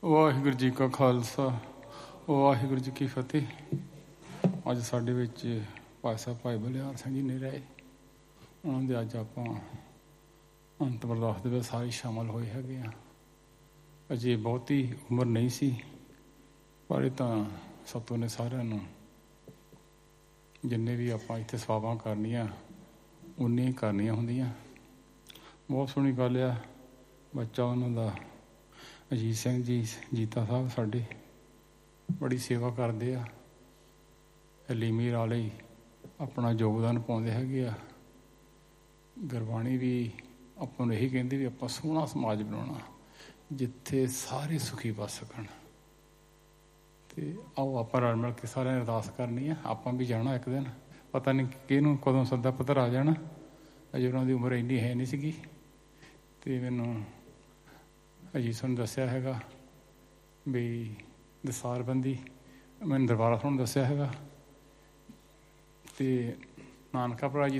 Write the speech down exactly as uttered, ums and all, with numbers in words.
ਵਾਹਿਗੁਰੂ ਜੀ ਕਾ ਖਾਲਸਾ, ਵਾਹਿਗੁਰੂ ਜੀ ਕੀ ਫਤਿਹ। ਅੱਜ ਸਾਡੇ ਵਿੱਚ ਭਾਈ ਸਾਹਿਬ ਭਾਈ ਬਲਿਹਾਰ ਸਿੰਘ ਜੀ ਨਹੀਂ ਰਹੇ। ਉਹਨਾਂ ਦੇ ਅੱਜ ਆਪਾਂ ਅੰਤਿਮ ਅਰਦਾਸ ਦੇ ਵਿੱਚ ਸਾਰੇ ਸ਼ਾਮਲ ਹੋਏ ਹੈਗੇ ਆ। ਅਜੇ ਬਹੁਤੀ ਉਮਰ ਨਹੀਂ ਸੀ, ਪਰ ਇਹ ਤਾਂ ਸਤਿਗੁਰ ਨੇ ਸਾਰਿਆਂ ਨੂੰ ਜਿੰਨੇ ਵੀ ਆਪਾਂ ਇੱਥੇ ਸੇਵਾਵਾਂ ਕਰਨੀਆਂ ਉਨੀਆਂ ਹੀ ਕਰਨੀਆਂ ਹੁੰਦੀਆਂ। ਬਹੁਤ ਸੋਹਣੀ ਗੱਲ ਆ। ਬੱਚਾ ਉਹਨਾਂ ਦਾ ਅਜੀਤ ਸਿੰਘ ਜੀ ਜੀਤਾ ਸਾਹਿਬ ਸਾਡੇ ਬੜੀ ਸੇਵਾ ਕਰਦੇ ਆ। ਹਲੀਮੀ ਰਾਲੇ ਆਪਣਾ ਯੋਗਦਾਨ ਪਾਉਂਦੇ ਹੈਗੇ ਆ। ਗੁਰਬਾਣੀ ਵੀ ਆਪਾਂ ਨੂੰ ਇਹੀ ਕਹਿੰਦੀ ਵੀ ਆਪਾਂ ਸੋਹਣਾ ਸਮਾਜ ਬਣਾਉਣਾ ਜਿੱਥੇ ਸਾਰੇ ਸੁਖੀ ਵੱਸ ਸਕਣ। ਅਤੇ ਆਓ ਆਪਾਂ ਰਲ ਮਿਲ ਕੇ ਸਾਰਿਆਂ ਨੇ ਅਰਦਾਸ ਕਰਨੀ ਆ। ਆਪਾਂ ਵੀ ਜਾਣਾ ਇੱਕ ਦਿਨ, ਪਤਾ ਨਹੀਂ ਕਿਹਨੂੰ ਕਦੋਂ ਸੱਦਾ ਪੱਤਰ ਆ ਜਾਣਾ। ਅਜੇ ਉਹਨਾਂ ਦੀ ਉਮਰ ਇੰਨੀ ਹੈ ਨਹੀਂ ਸੀਗੀ। ਅਤੇ ਮੈਨੂੰ ਅਜੀਤ ਸਿੰਘ ਨੂੰ ਦੱਸਿਆ ਹੈਗਾ ਵੀ ਦਸਾਰਬੰਦੀ, ਮੈਨੂੰ ਦਰਬਾਰਾ ਸਾਹਿਬ ਨੂੰ ਦੱਸਿਆ ਹੈਗਾ। ਅਤੇ ਨਾਨਕਾ ਭਰਾ ਜੀ